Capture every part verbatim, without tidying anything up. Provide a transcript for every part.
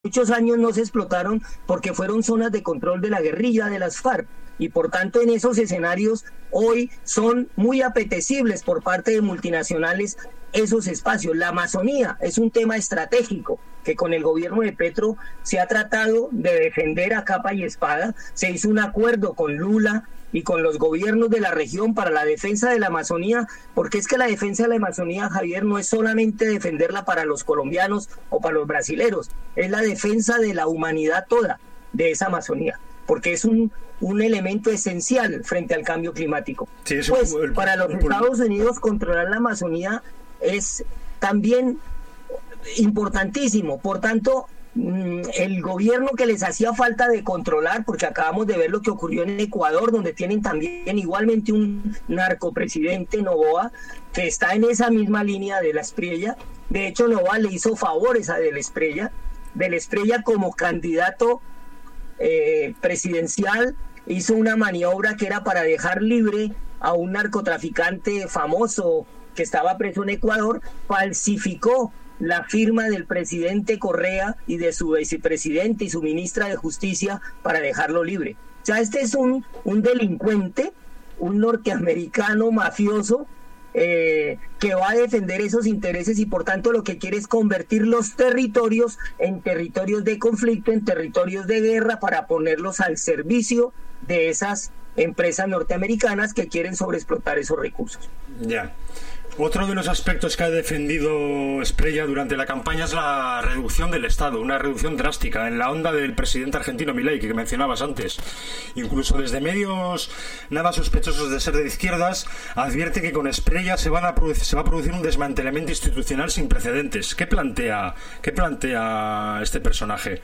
muchos años no se explotaron porque fueron zonas de control de la guerrilla de las FARC, y por tanto en esos escenarios hoy son muy apetecibles por parte de multinacionales esos espacios. La Amazonía es un tema estratégico que con el gobierno de Petro se ha tratado de defender a capa y espada. Se hizo un acuerdo con Lula y con los gobiernos de la región para la defensa de la Amazonía, porque es que la defensa de la Amazonía, Javier, no es solamente defenderla para los colombianos o para los brasileros, es la defensa de la humanidad toda de esa Amazonía, porque es un, un elemento esencial frente al cambio climático. Sí, eso, pues el, para los el, Estados Unidos controlar la Amazonía es también importantísimo. Por tanto, el gobierno que les hacía falta de controlar, porque acabamos de ver lo que ocurrió en Ecuador, donde tienen también igualmente un narcopresidente, Noboa, que está en esa misma línea de la Espriella. De hecho, Noboa le hizo favores a de la Espriella, de la Espriella como candidato eh, presidencial, hizo una maniobra que era para dejar libre a un narcotraficante famoso que estaba preso en Ecuador, falsificó la firma del presidente Correa y de su vicepresidente y su ministra de Justicia para dejarlo libre. O sea, este es un, un delincuente, un norteamericano mafioso eh, que va a defender esos intereses y por tanto lo que quiere es convertir los territorios en territorios de conflicto, en territorios de guerra, para ponerlos al servicio de esas empresas norteamericanas que quieren sobreexplotar esos recursos. Ya. Yeah. Otro de los aspectos que ha defendido Espriella durante la campaña es la reducción del Estado, una reducción drástica en la onda del presidente argentino Milei, que mencionabas antes. Incluso desde medios nada sospechosos de ser de izquierdas advierte que con Espriella se, van a producir, se va a producir un desmantelamiento institucional sin precedentes. ¿Qué plantea, qué plantea este personaje?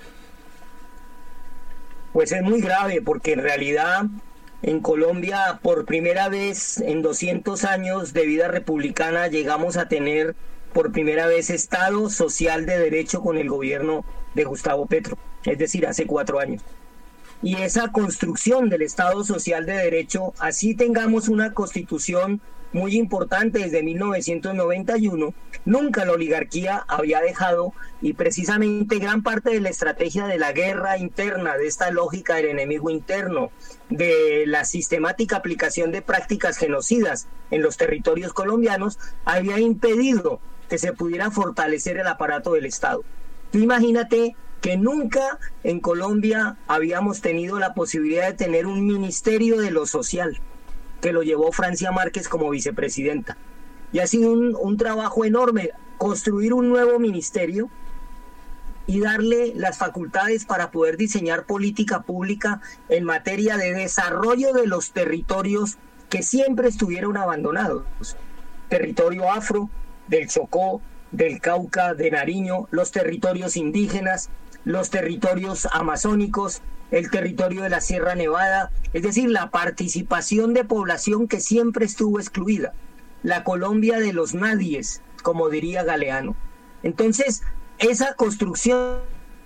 Pues es muy grave, porque en realidad en Colombia, por primera vez en doscientos años de vida republicana, llegamos a tener por primera vez Estado social de derecho con el gobierno de Gustavo Petro, es decir, hace cuatro años. Y esa construcción del Estado social de derecho, así tengamos una constitución muy importante desde mil novecientos noventa y uno, nunca la oligarquía había dejado, y precisamente gran parte de la estrategia de la guerra interna, de esta lógica del enemigo interno, de la sistemática aplicación de prácticas genocidas en los territorios colombianos, había impedido que se pudiera fortalecer el aparato del Estado. Tú imagínate que nunca en Colombia habíamos tenido la posibilidad de tener un ministerio de lo social, que lo llevó Francia Márquez como vicepresidenta. Y ha sido un, un trabajo enorme construir un nuevo ministerio y darle las facultades para poder diseñar política pública en materia de desarrollo de los territorios que siempre estuvieron abandonados. Territorio afro, del Chocó, del Cauca, de Nariño, los territorios indígenas, los territorios amazónicos, el territorio de la Sierra Nevada, es decir, la participación de población que siempre estuvo excluida, la Colombia de los nadies, como diría Galeano. Entonces, esa construcción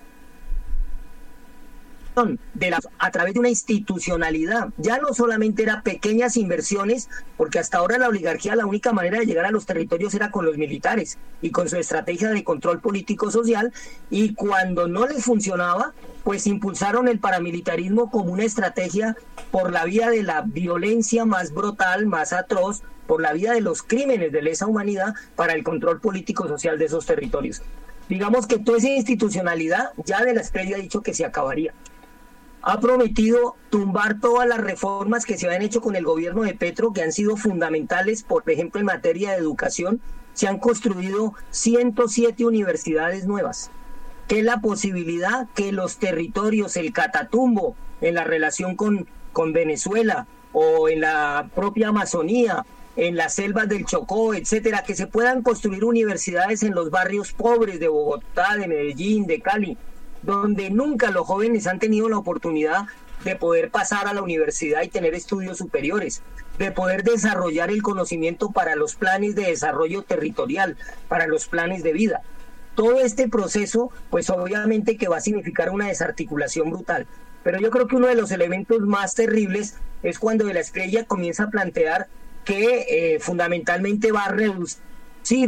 de la, a través de una institucionalidad, ya no solamente era pequeñas inversiones, porque hasta ahora la oligarquía, la única manera de llegar a los territorios era con los militares y con su estrategia de control político social, y cuando no les funcionaba, pues impulsaron el paramilitarismo como una estrategia por la vía de la violencia más brutal, más atroz, por la vía de los crímenes de lesa humanidad para el control político social de esos territorios. Digamos que toda esa institucionalidad ya de la Espriella ha dicho que se acabaría. Ha prometido tumbar todas las reformas que se habían hecho con el gobierno de Petro, que han sido fundamentales. Por ejemplo, en materia de educación, se han construido ciento siete universidades nuevas, que es la posibilidad que los territorios, el Catatumbo, en la relación con, con Venezuela, o en la propia Amazonía, en las selvas del Chocó, etcétera, que se puedan construir universidades en los barrios pobres de Bogotá, de Medellín, de Cali, donde nunca los jóvenes han tenido la oportunidad de poder pasar a la universidad y tener estudios superiores, de poder desarrollar el conocimiento para los planes de desarrollo territorial, para los planes de vida. Todo este proceso, pues obviamente que va a significar una desarticulación brutal. Pero yo creo que uno de los elementos más terribles es cuando de la Espriella comienza a plantear que eh, fundamentalmente va a reducir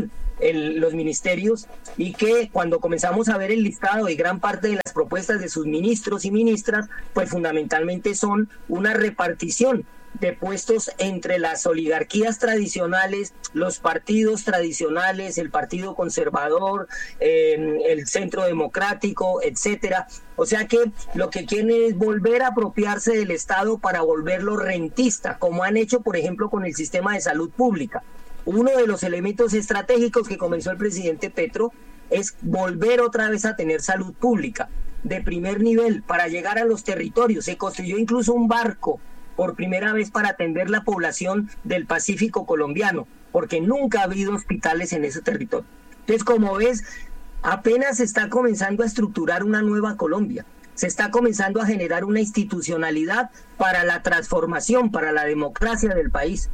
el, los ministerios, y que cuando comenzamos a ver el listado de gran parte de las propuestas de sus ministros y ministras, pues fundamentalmente son una repartición de puestos entre las oligarquías tradicionales, los partidos tradicionales, el Partido Conservador, eh, el Centro Democrático, etcétera. O sea que lo que quieren es volver a apropiarse del Estado para volverlo rentista, como han hecho, por ejemplo, con el sistema de salud pública. Uno de los elementos estratégicos que comenzó el presidente Petro es volver otra vez a tener salud pública de primer nivel para llegar a los territorios. Se construyó incluso un barco por primera vez para atender la población del Pacífico colombiano, porque nunca ha habido hospitales en ese territorio. Entonces, como ves, apenas se está comenzando a estructurar una nueva Colombia, se está comenzando a generar una institucionalidad para la transformación, para la democracia del país.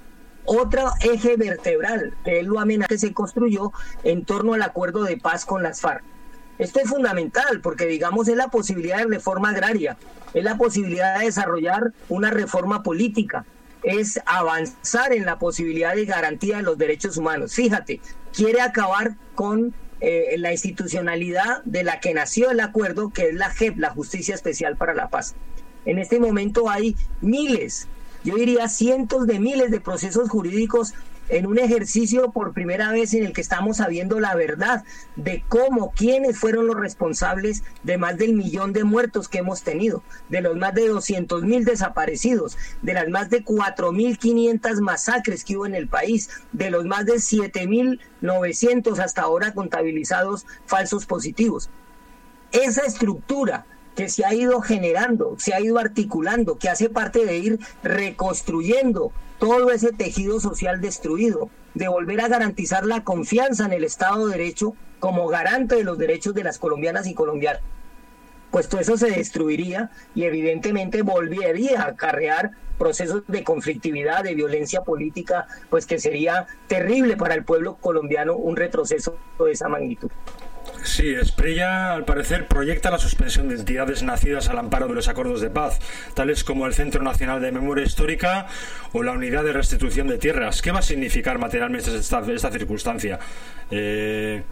Otro eje vertebral que él lo amenaza que se construyó en torno al acuerdo de paz con las FARC. Esto es fundamental porque, digamos, es la posibilidad de reforma agraria, es la posibilidad de desarrollar una reforma política, es avanzar en la posibilidad de garantía de los derechos humanos. Fíjate, quiere acabar con eh, la institucionalidad de la que nació el acuerdo, que es la J E P, la Justicia Especial para la Paz. En este momento hay miles, yo diría cientos de miles de procesos jurídicos en un ejercicio por primera vez en el que estamos sabiendo la verdad de cómo, quiénes fueron los responsables de más del millón de muertos que hemos tenido, de los más de doscientos mil desaparecidos, de las más de cuatro mil quinientas masacres que hubo en el país, de los más de siete mil novecientos hasta ahora contabilizados falsos positivos. Esa estructura que se ha ido generando, se ha ido articulando, que hace parte de ir reconstruyendo todo ese tejido social destruido, de volver a garantizar la confianza en el Estado de Derecho como garante de los derechos de las colombianas y colombianos. Pues todo eso se destruiría y evidentemente volvería a acarrear procesos de conflictividad, de violencia política, pues que sería terrible para el pueblo colombiano un retroceso de esa magnitud. Sí, Espriella, al parecer, proyecta la suspensión de entidades nacidas al amparo de los acuerdos de paz, tales como el Centro Nacional de Memoria Histórica o la Unidad de Restitución de Tierras. ¿Qué va a significar materialmente esta, esta circunstancia? Eh...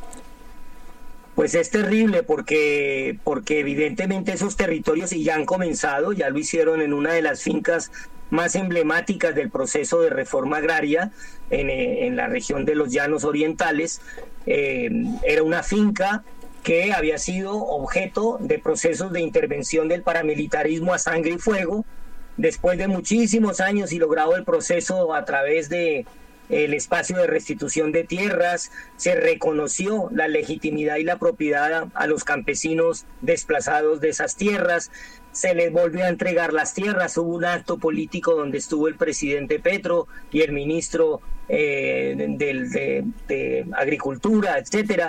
Pues es terrible porque, porque evidentemente esos territorios, y ya han comenzado, ya lo hicieron en una de las fincas más emblemáticas del proceso de reforma agraria en, en la región de los Llanos Orientales. Eh, era una finca que había sido objeto de procesos de intervención del paramilitarismo a sangre y fuego. Después de muchísimos años y logrado el proceso a través de el espacio de restitución de tierras, se reconoció la legitimidad y la propiedad a los campesinos desplazados de esas tierras, se les volvió a entregar las tierras, hubo un acto político donde estuvo el presidente Petro y el ministro eh, de, de, de Agricultura, etcétera,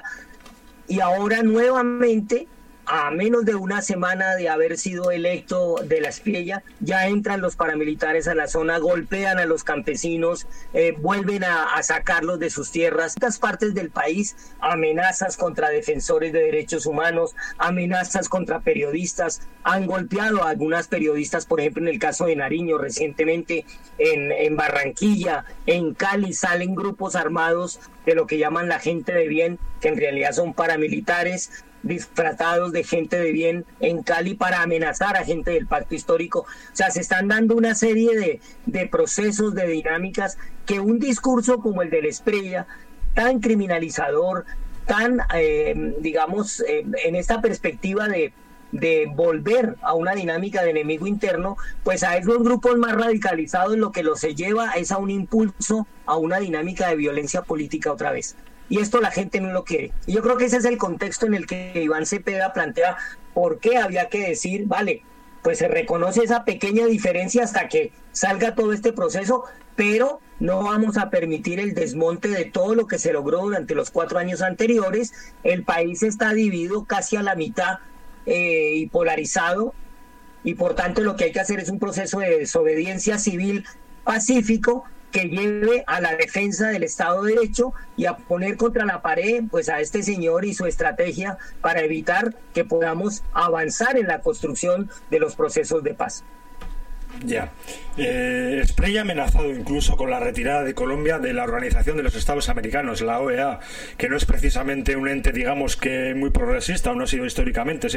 y ahora nuevamente, a menos de una semana de haber sido electo de la Espriella, ya entran los paramilitares a la zona, golpean a los campesinos, eh, vuelven a, a sacarlos de sus tierras. En otras partes del país, amenazas contra defensores de derechos humanos, amenazas contra periodistas, han golpeado a algunas periodistas, por ejemplo en el caso de Nariño recientemente, en, en Barranquilla, en Cali salen grupos armados de lo que llaman la gente de bien, que en realidad son paramilitares, disfrazados de gente de bien en Cali para amenazar a gente del pacto histórico. O sea, se están dando una serie de, de procesos, de dinámicas, que un discurso como el de la Espriella, tan criminalizador, tan, eh, digamos, eh, en esta perspectiva de, de volver a una dinámica de enemigo interno, pues a esos grupos más radicalizados lo que los se lleva es a un impulso, a una dinámica de violencia política otra vez. Y esto la gente no lo quiere. Y yo creo que ese es el contexto en el que Iván Cepeda plantea por qué había que decir, vale, pues se reconoce esa pequeña diferencia hasta que salga todo este proceso, pero no vamos a permitir el desmonte de todo lo que se logró durante los cuatro años anteriores. El país está dividido casi a la mitad eh, y polarizado, y por tanto lo que hay que hacer es un proceso de desobediencia civil pacífico que lleve a la defensa del Estado de Derecho y a poner contra la pared pues a este señor y su estrategia para evitar que podamos avanzar en la construcción de los procesos de paz. Ya. Eh, Espriella ha amenazado incluso con la retirada de Colombia de la Organización de los Estados Americanos, la O E A, que no es precisamente un ente, digamos, que muy progresista, o no ha sido históricamente.